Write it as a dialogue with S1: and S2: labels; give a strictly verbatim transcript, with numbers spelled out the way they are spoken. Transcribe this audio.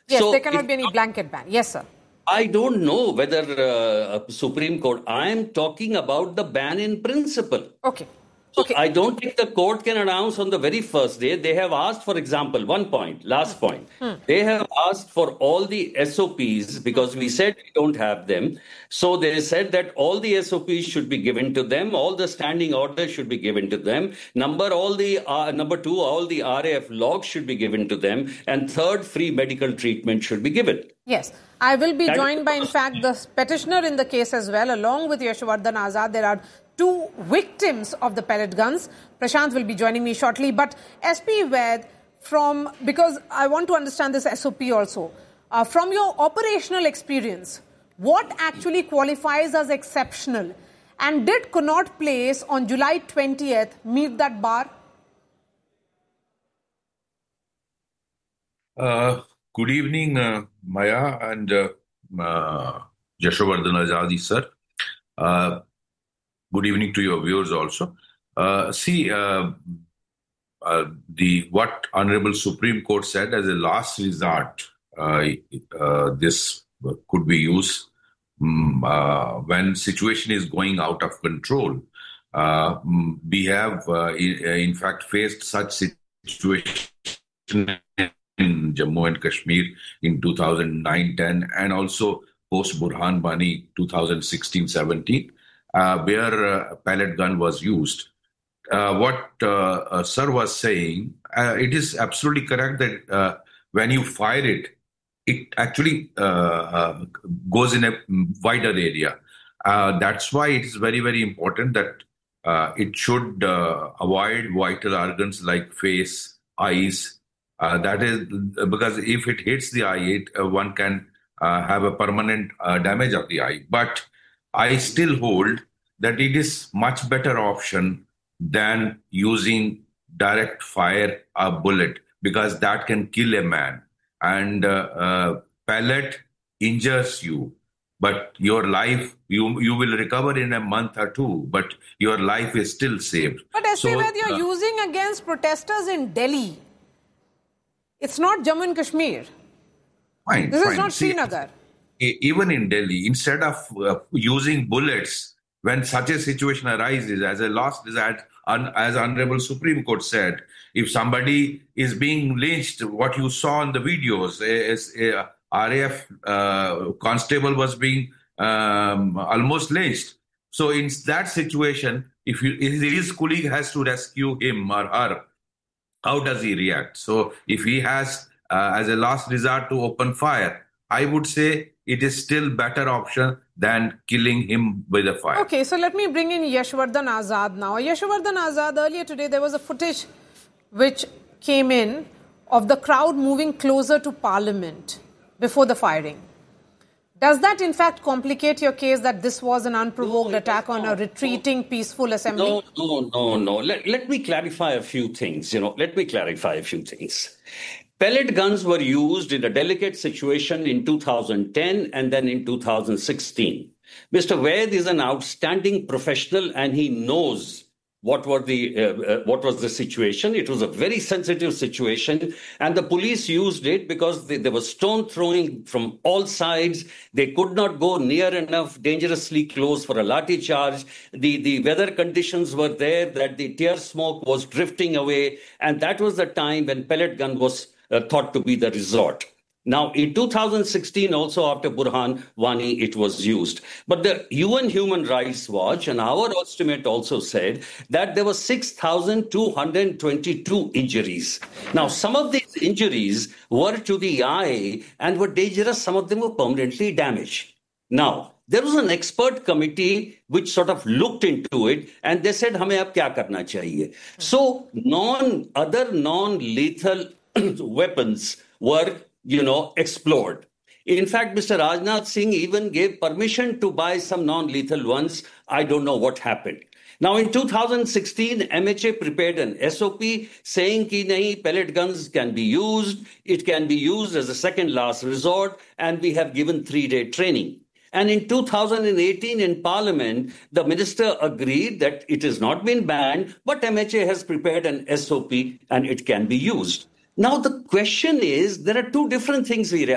S1: Yes,
S2: so
S1: there cannot be any blanket ban. Yes, sir.
S2: I don't know whether uh, Supreme Court, I am talking about the ban in principle.
S1: Okay.
S2: So
S1: okay.
S2: I don't think the court can announce on the very first day. They have asked, for example, one point, last
S1: Hmm.
S2: point.
S1: Hmm.
S2: They have asked for all the S O Ps because hmm. we said we don't have them. So they said that all the S O Ps should be given to them. All the standing orders should be given to them. Number, all the uh, number two, all the R A F logs should be given to them. And third, free medical treatment should be given.
S1: Yes. I will be
S2: that
S1: joined by, in fact, the petitioner in the case as well, along with Yashwardhan Azad. There are two victims of the pellet guns. Prashant will be joining me shortly. But S P Vaid, from, because I want to understand this S O P also, uh, from your operational experience, what actually qualifies as exceptional? And did Connaught Place on July twentieth meet that bar?
S3: Uh, good evening, uh, Maya and uh, uh, Yashwardhan Azadi, sir. Uh, good evening to your viewers also. Uh, see, uh, uh, the what Honorable Supreme Court said as a last resort, uh, uh, this could be used um, uh, when situation is going out of control. Uh, we have, uh, in, in fact, faced such situation in Jammu and Kashmir in two thousand nine ten and also post Burhan Wani two thousand sixteen seventeen, uh, where uh, a pellet gun was used. Uh, what uh, uh, Sir was saying, uh, it is absolutely correct that uh, when you fire it, it actually uh, uh, goes in a wider area. Uh, that's why it is very, very important that uh, it should uh, avoid vital organs like face, eyes. Uh, that is because if it hits the eye, it, uh, one can uh, have a permanent uh, damage of the eye. But I still hold that it is much better option than using direct fire a bullet, because that can kill a man. And uh, uh, pellet injures you, but your life, you you will recover in a month or two, but your life is still saved.
S1: But S P Vaid, you're uh, using against protesters in Delhi. It's not Jammu and Kashmir.
S3: Fine,
S1: this
S3: fine.
S1: is not
S3: See,
S1: Srinagar.
S3: Even in Delhi, instead of uh, using bullets, when such a situation arises, as a last resort, as Honorable Supreme Court said, if somebody is being lynched, what you saw in the videos, a, a R A F uh, constable was being um, almost lynched. So in that situation, if, you, if his colleague has to rescue him or her, how does he react? So if he has, uh, as a last resort, to open fire, I would say it is still better option than killing him with a fire.
S1: Okay, so let me bring in Yashwardhan Azad now. Yashwardhan Azad, earlier today there was a footage which came in of the crowd moving closer to Parliament before the firing. Does that in fact complicate your case that this was an unprovoked no, attack on a retreating no. peaceful assembly?
S2: No, no, no, no. Let, let me clarify a few things. You know, let me clarify a few things. Pellet guns were used in a delicate situation in two thousand ten and then in two thousand sixteen. Mister Vaid is an outstanding professional and he knows what were the uh, uh, what was the situation. It was a very sensitive situation, and the police used it because they, there was stone throwing from all sides. They could not go near enough, dangerously close for a lathi charge. The, the weather conditions were there that the tear smoke was drifting away, and that was the time when pellet gun was uh, thought to be the resort. Now, in two thousand sixteen, also after Burhan Wani, it was used. But the U N Human Rights Watch and our estimate also said that there were six thousand two hundred twenty-two injuries. Now, some of these injuries were to the eye and were dangerous. Some of them were permanently damaged. Now, there was an expert committee which sort of looked into it and they said, hame ab kya karna chahiye? So, non, other non-lethal weapons were you know, explored. In fact, Mister Rajnath Singh even gave permission to buy some non-lethal ones. I don't know what happened. Now, in two thousand sixteen, M H A prepared an S O P saying ki nahi, pellet guns can be used. It can be used as a second last resort, and we have given three-day training. And in two thousand eighteen in Parliament, the minister agreed that it has not been banned, but M H A has prepared an S O P and it can be used. Now, the question is, there are two different things we